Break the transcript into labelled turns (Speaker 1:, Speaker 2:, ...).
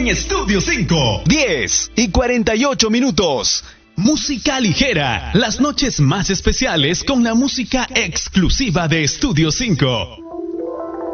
Speaker 1: Estudio 5. 10:48. Música ligera. Las noches más especiales con la música exclusiva de Estudio 5.